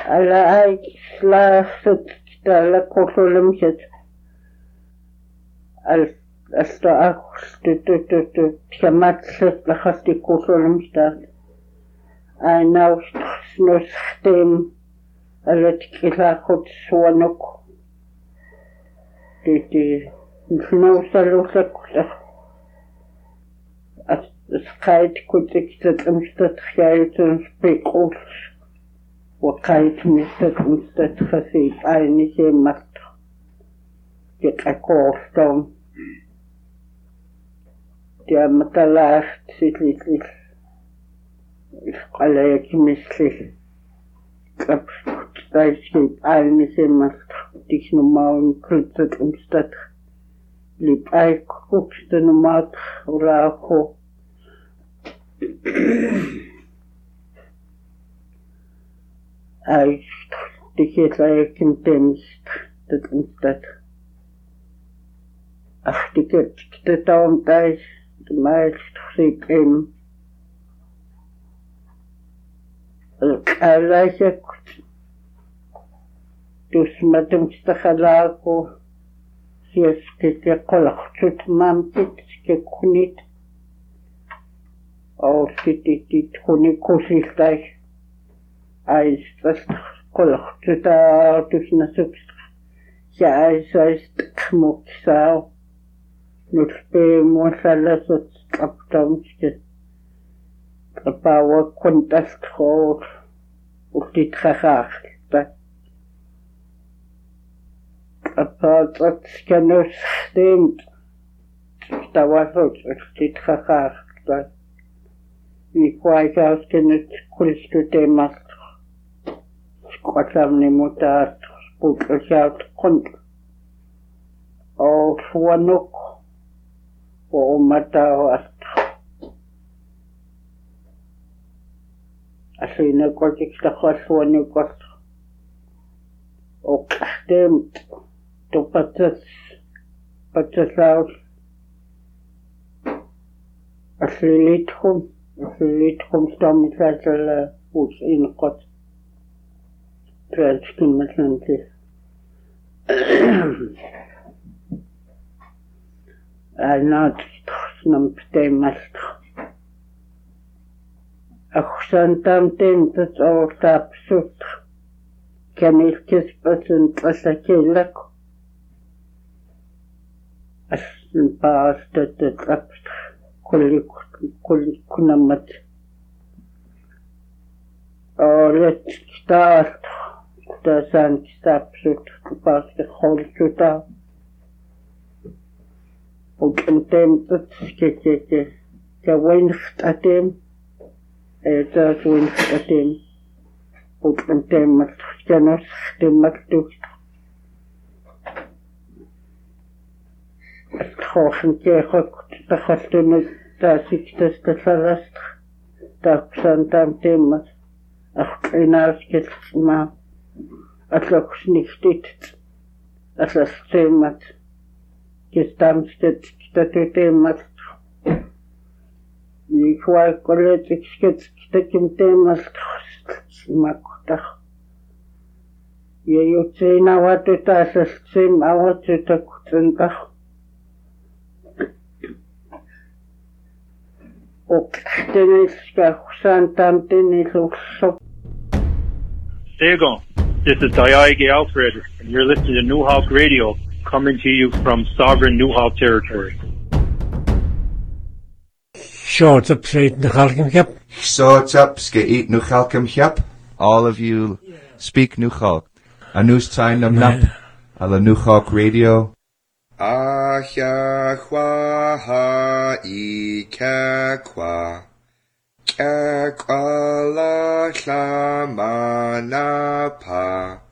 ala ai slaasut tala kosolumset al asta tu chamatset lahasti kosolumsta ai naust snostem alat kilakot suanok ti snousalusak skait kutikset umstat khaytun spiqul وقايت مستد خفيف عيني شي مط يتأكوفتم يا مطلعت سيتلي عليك مثلي كبشت شي عيني شي مط ديش نماون كلتت مستد لي بايك كوكشت نماط وراخو Ai diket like intenst dat instat ach diket de taum dai de meist sik alaje dus matum stakhalako sies ke kolachut mamtit ke kunit au sitit kunit kosiltai ai stast kolachtuta tusna subst ja ai soist kmoksao nutpe mosalasot aptamske pawa kontast khor uktit khakh ta apat skanus stemt tawasot uktit khakh ta ni kwai kauskenet kulstutemas Quatramni mutat putrashat kont o fuanuk o matawas asina kotik takhas fuanukos o kastem to patas aslilithum stamisatsala us inqot Trelski مثلا أنا تخصنا بتيمست أخشان تامتين تتصور تابسوت كان يكسبت انتسكيلك أسن باس تتلبس كل كنمت أولت كتاست كتاسان كتابسوت كباس كخولتوتا وكنتين تتسكيكي كوين ختاتين ايتاس وين ختاتين وكنتين متخشنوس ختين مكتوش استخوخن كيخوك تخصتون تاسيك تستفرست تاكسان تامتين مس أخطيناس كتسمع أتلوكش نكتت أسستيمت كستامستت كتتتيمت يكواي كولتك كتكمتيمت مكتخ ييوتسينا واتو تاسستيم أواتو تكتنتخ Dagon, this is Dayage Alfred, and you're listening to New Hawk Radio, coming to you from sovereign New Hawk territory. Short up, straight New Halcom Hep. Short up, skate New Halcom Hep. All of you speak New Hawk. A news time nam nap. A la New Hawk Radio. Ahya kwa ha ika kwa kya kwa la shama na pa